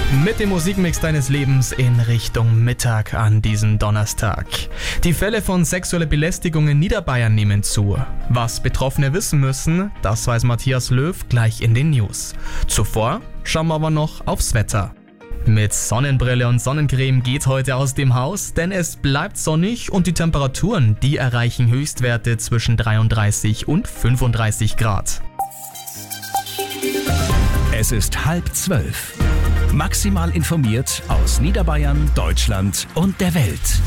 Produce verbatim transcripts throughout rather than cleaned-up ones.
Mit dem Musikmix deines Lebens in Richtung Mittag an diesem Donnerstag. Die Fälle von sexueller Belästigung in Niederbayern nehmen zu. Was Betroffene wissen müssen, das weiß Matthias Löw gleich in den News. Zuvor schauen wir aber noch aufs Wetter. Mit Sonnenbrille und Sonnencreme geht heute aus dem Haus, denn es bleibt sonnig und die Temperaturen, die erreichen Höchstwerte zwischen dreiunddreißig und fünfunddreißig Grad. Es ist halb zwölf. Maximal informiert aus Niederbayern, Deutschland und der Welt.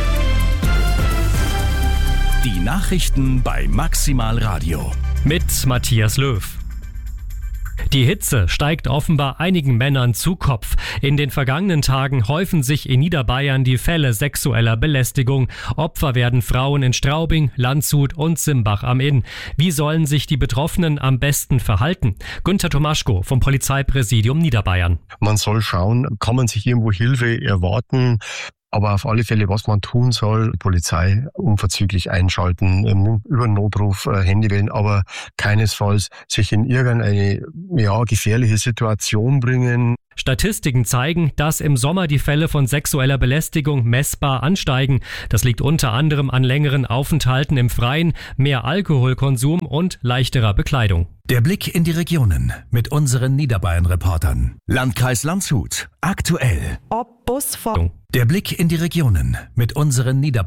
Die Nachrichten bei Maximal Radio. Mit Matthias Löw. Die Hitze steigt offenbar einigen Männern zu Kopf. In den vergangenen Tagen häufen sich in Niederbayern die Fälle sexueller Belästigung. Opfer werden Frauen in Straubing, Landshut und Simbach am Inn. Wie sollen sich die Betroffenen am besten verhalten? Günther Tomaschko vom Polizeipräsidium Niederbayern. Man soll schauen, kann man sich irgendwo Hilfe erwarten? Aber auf alle Fälle, was man tun soll, Polizei unverzüglich einschalten, über Notruf Handy wählen, aber keinesfalls sich in irgendeine ja, gefährliche Situation bringen. Statistiken zeigen, dass im Sommer die Fälle von sexueller Belästigung messbar ansteigen. Das liegt unter anderem an längeren Aufenthalten im Freien, mehr Alkoholkonsum und leichterer Bekleidung. Der Blick in die Regionen mit unseren Niederbayern-Reportern. Landkreis Landshut, aktuell. Ob Busfahrer. Der Blick in die Regionen mit unseren Niederbayern